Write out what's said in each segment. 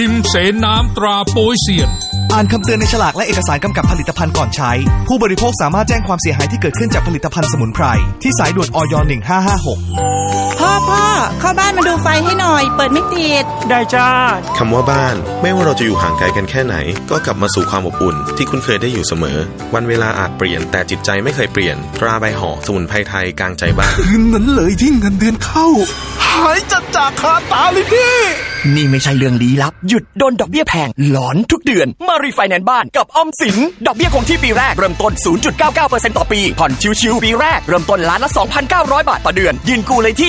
พิมพ์เสนน้ำตราโป๊ยเซียนอ่านคำเตือนในฉลากและเอกสารกำกับผลิตภัณฑ์ก่อนใช้ผู้บริโภคสามารถแจ้งความเสียหายที่เกิดขึ้นจากผลิตภัณฑ์สมุนไพรที่สายด่วนอย 1556 พ่อเข้าบ้านมาดูไฟให้หน่อยเปิดไม่ติดได้จ้าคำว่าบ้านไม่ว่าเราจะอยู่ห่างไกลกันแค่ไหนก็กลับมาสู่ความอบอุ่นที่คุ้นเคยได้อยู่เสมอวันเวลาอาจเปลี่ยนแต่จิตใจไม่เคยเปลี่ยนตราใบห่อสมุนไพรไทยกลางใจบ้านคืนนั้นเลยที่เงินเดือนเข้าหายจัดจากคาตาเลยพี่นี่ไม่ใช่เรื่องลี้ลับหยุดโดนดอกเบี้ยแพงหลอนทุกเดือนมารีไฟแนนซ์บ้านกับออมสินดอกเบี้ยคงที่ปีแรกเริ่มต้น 0.99% ต่อปีผ่อนชิวๆปีแรกเริ่มต้นล้านละ 2,900 บาทต่อเดือนยืนกู้เลยที่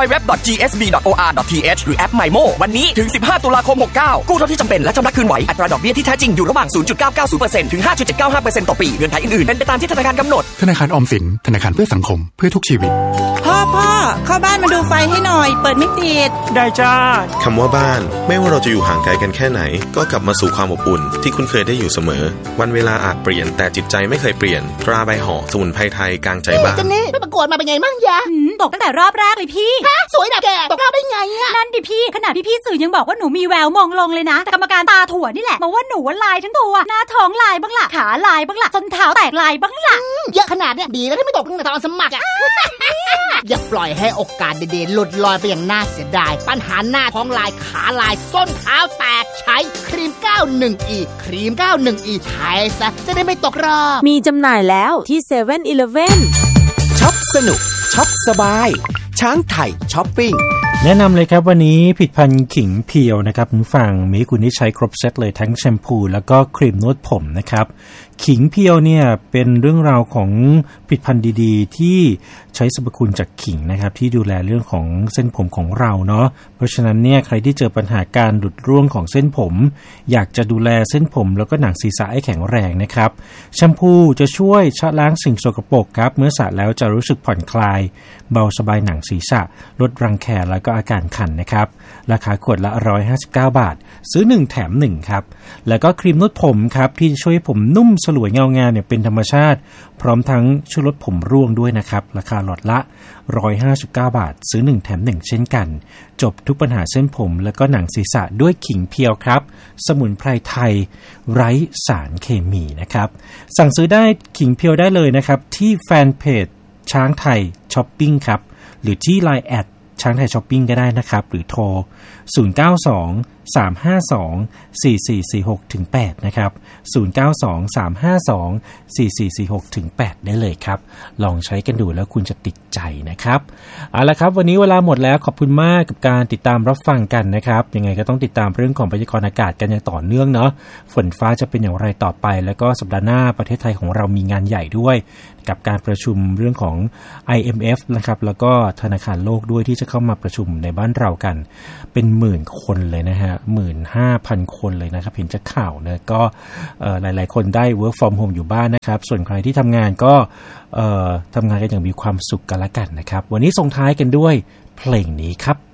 www.gsb.or.th หรือแอป MyMo วันนี้ถึง15ตุลาคม69กู้เท่าที่จำเป็นและชำระคืนไหวอัตราดอกเบี้ยที่แท้จริงอยู่ระหว่าง 0.990% ถึง 5.795% ต่อปีเงื่อนไขอื่นๆเป็นไปตามที่ธนาคารกำหนดธนาคารออมสินธนาคารเพื่อสังคมเพื่อทุกชีวิตพ่อเข้าบ้านมาดูไฟให้หน่อยเปิดไม่ติดได้จ้าคำว่าบ้านไม่ว่าเราจะอยู่ห่างไกลกันแค่ไหนก็กลับมาสู่ความอบอุ่นที่คุ้นเคยได้อยู่เสมอวันเวลาอาจเปลี่ยนแต่จิตใจไม่เคยเปลี่ยนตราใบห่อสมุนไพรไทยกลางใจบ้านจันนี่ไปประกวดมาเป็นไงมั่งยะตกตั้งแต่รอบแรกเลยพี่สวยแบบแกตกรอบได้ไงอ่ะนั่นดิพี่ขนาดพี่สื่อยังบอกว่าหนูมีแววมองลงเลยนะแต่กรรมการตาถั่วนี่แหละบอกว่าหนูลายทั้งตัวหน้าท้องลายบ้างล่ะขาลายบ้างล่ะจนเท้าแตกลายบ้างล่ะเยอะขนาดเนี้ยดีแล้วที่ไม่ตกตั้งแต่ตอนสมัครอ่ะอย่าปล่อยให้โอกาสเด่นๆหลุดลอยไปอย่างน่าเสียดายปัญหาหน้าท้องลายขาลายส้นเท้าแตกใช้ครีม 91E ครีม 91E ใช้ซะจะได้ไม่ตกรอบมีจำหน่ายแล้วที่ 7-Eleven ช็อปสนุกช็อปสบายช้างไทยช้อปปิ้งแนะนำเลยครับวันนี้ผลิตภัณฑ์ขิงเพียวนะครับคุณฟังมีคุณที่ใช้ครบเซตเลยทั้งแชมพูแล้วก็ครีมนวดผมนะครับขิงเพียวเนี่ยเป็นเรื่องราวของผลิตภัณฑ์ดีๆที่ใช้สรรพคุณจากขิงนะครับที่ดูแลเรื่องของเส้นผมของเราเนาะเพราะฉะนั้นเนี่ยใครที่เจอปัญหาการหลุดร่วงของเส้นผมอยากจะดูแลเส้นผมแล้วก็หนังศีรษะให้แข็งแรงนะครับแชมพูจะช่วยชะล้างสิ่งสกปรกครับเมื่อสระแล้วจะรู้สึกผ่อนคลายเบาสบายหนังศีรษะลดรังแคแล้วก็อาการคันนะครับราคาขวดละ159 บาทซื้อ1แถม1ครับแล้วก็ครีมนวดผมครับที่ช่วยผมนุ่มสลวยเงางามเนี่ยเป็นธรรมชาติพร้อมทั้งช่วยลดผมร่วงด้วยนะครับราคาหลอดละ159 บาทซื้อ1แถม1เช่นกันจบทุกปัญหาเส้นผมแล้วก็หนังศีรษะด้วยขิงเพียวครับสมุนไพรไทยไร้สารเคมีนะครับสั่งซื้อได้ขิงเพียวได้เลยนะครับที่แฟนเพจช้างไทยช้อปปิ้งครับหรือที่ LINE แอดช้างไทยช้อปปิ้งก็ได้นะครับหรือโทร092-352-4446-8นะครับ092-352-4446-8ได้เลยครับลองใช้กันดูแล้วคุณจะติดใจนะครับเอาละครับวันนี้เวลาหมดแล้วขอบคุณมากกับการติดตามรับฟังกันนะครับยังไงก็ต้องติดตามเรื่องของพยากรณ์อากาศกันอย่างต่อเนื่องเนาะฝนฟ้าจะเป็นอย่างไรต่อไปแล้วก็สัปดาห์หน้าประเทศไทยของเรามีงานใหญ่ด้วยกับการประชุมเรื่องของ IMF นะครับแล้วก็ธนาคารโลกด้วยที่จะเข้ามาประชุมในบ้านเรากันเป็นหมื่นคนเลยนะฮะ 15,000 คนเลยนะครับเห็นจากข่าวนะก็หลายๆคนได้ work from home อยู่บ้านนะครับส่วนใครที่ทำงานก็ทำงานกันอย่างมีความสุขกันละกันนะครับวันนี้ส่งท้ายกันด้วยเพลงนี้ครับ